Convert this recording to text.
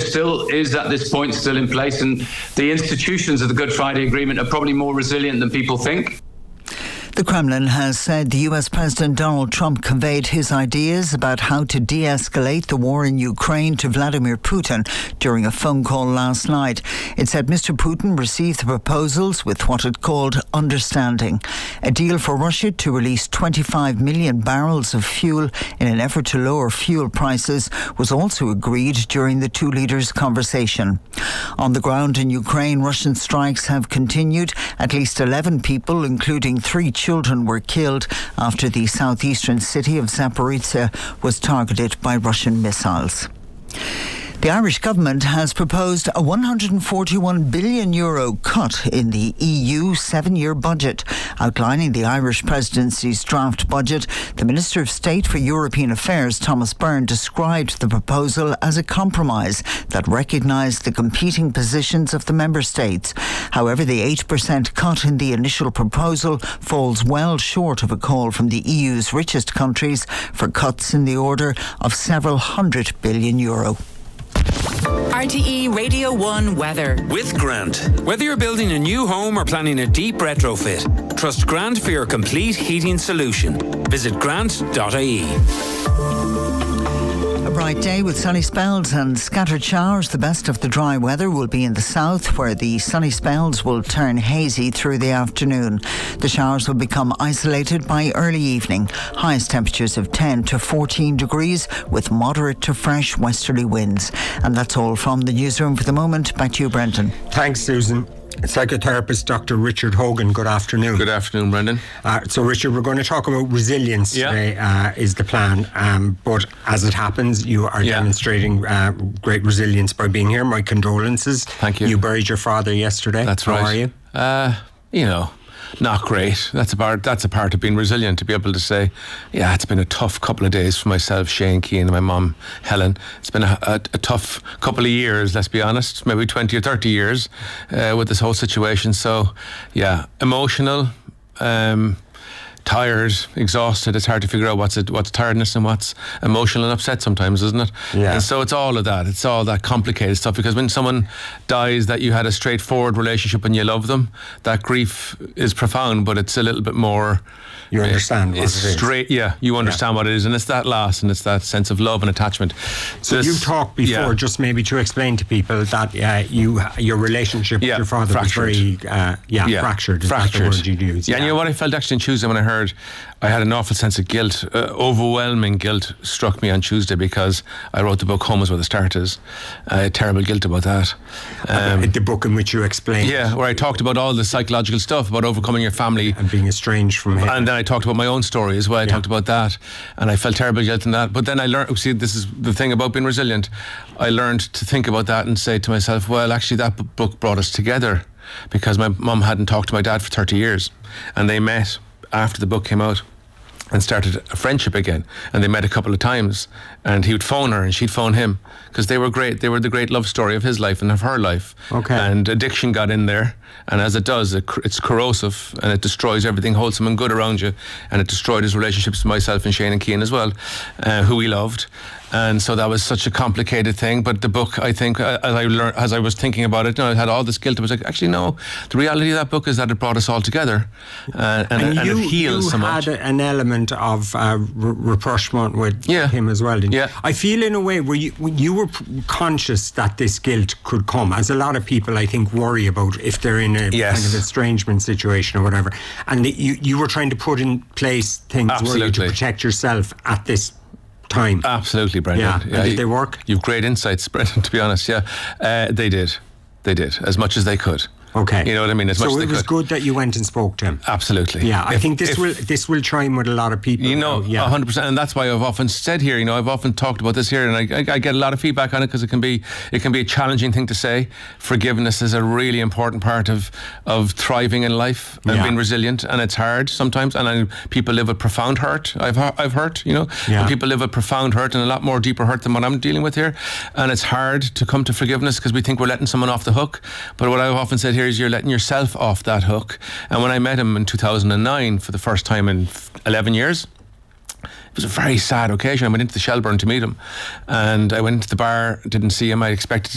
still is at this point still in place, and the institutions of the Good Friday Agreement are probably more resilient than people think. The Kremlin has said the US President Donald Trump conveyed his ideas about how to de-escalate the war in Ukraine to Vladimir Putin during a phone call last night. It said Mr. Putin received the proposals with what it called understanding. A deal for Russia to release 25 million barrels of fuel in an effort to lower fuel prices was also agreed during the two leaders' conversation. On the ground in Ukraine, Russian strikes have continued. At least 11 people, including 3 children, were killed after the southeastern city of Zaporizhzhia was targeted by Russian missiles. The Irish government has proposed a €141 billion cut in the EU 7-year budget. Outlining the Irish presidency's draft budget, the Minister of State for European Affairs, Thomas Byrne, described the proposal as a compromise that recognised the competing positions of the member states. However, the 8% cut in the initial proposal falls well short of a call from the EU's richest countries for cuts in the order of several €100 billion. RTE Radio 1 weather. With Grant. Whether you're building a new home or planning a deep retrofit, trust Grant for your complete heating solution. Visit grant.ie. A bright day with sunny spells and scattered showers. The best of the dry weather will be in the south, where the sunny spells will turn hazy through the afternoon. The showers will become isolated by early evening. Highest temperatures of 10 to 14 degrees with moderate to fresh westerly winds. And that's all from the newsroom for the moment. Back to you, Brendan. Thanks, Susan. Psychotherapist Dr. Richard Hogan, good afternoon. Good afternoon, Brendan. So, Richard, we're going to talk about resilience today, is the plan. But as it happens, you are demonstrating great resilience by being here. My condolences. Thank you. You buried your father yesterday. That's right. How are you? Not great. That's a part of being resilient, to be able to say, it's been a tough couple of days for myself, Shane Keane, and my mum, Helen. It's been a tough couple of years, let's be honest, maybe 20 or 30 years with this whole situation. So, emotional, tired, exhausted. It's hard to figure out what's tiredness and what's emotional and upset sometimes, isn't it? Yeah. And so it's all of that. It's all that complicated stuff, because when someone dies that you had a straightforward relationship and you love them, that grief is profound, but it's a little bit more... You understand what it is. Straight, you understand what it is, and it's that loss and it's that sense of love and attachment. So you've talked before, just maybe to explain to people that your relationship with your father fractured. was very fractured. Is that the word you'd use? Yeah, and you know what I felt actually on Tuesday when I heard, I had an awful sense of guilt, overwhelming guilt struck me on Tuesday, because I wrote the book Home Is Where the Start Is. I had terrible guilt about that. The book in which you explained. Yeah, where I talked about all the psychological stuff, about overcoming your family. And being estranged from him. And then I talked about my own story as well. I talked about that, and I felt terrible guilt in that. But then I learned, see, this is the thing about being resilient. I learned to think about that and say to myself, well, actually that book brought us together, because my mum hadn't talked to my dad for 30 years. And they met after the book came out and started a friendship again. And they met a couple of times, and he would phone her and she'd phone him, because they were great. They were the great love story of his life and of her life. Okay. And addiction got in there, and as it does, it's corrosive, and it destroys everything wholesome and good around you, and it destroyed his relationships with myself and Shane and Keane as well, who he loved. And so that was such a complicated thing. But the book, I think, as I was thinking about it, I had all this guilt. I was like, actually, no. The reality of that book is that it brought us all together, and it heals so much. You had an element of rapprochement with him as well, didn't you? I feel in a way where you were conscious that this guilt could come, as a lot of people, I think, worry about if they're in a kind of estrangement situation or whatever. And you were trying to put in place things to protect yourself at this time. Absolutely, Brendan. Yeah. Did they work? You've great insights, Brendan, to be honest. They did as much as they could. Okay. You know what I mean? As much as they could. So it was good that you went and spoke to him. Absolutely. Yeah, I think this will chime with a lot of people. 100%, and that's why I've often said here, I've often talked about this here, and I get a lot of feedback on it, because it can be a challenging thing to say. Forgiveness is a really important part of thriving in life and being resilient, and it's hard sometimes, and people live with profound hurt. I've hurt, and people live with profound hurt, and a lot more deeper hurt than what I'm dealing with here, and it's hard to come to forgiveness, because we think we're letting someone off the hook. But what I've often said here is, you're letting yourself off that hook. And when I met him in 2009 for the first time in 11 years, it was a very sad occasion. I went into the Shelburne to meet him, and I went into the bar, didn't see him. I expected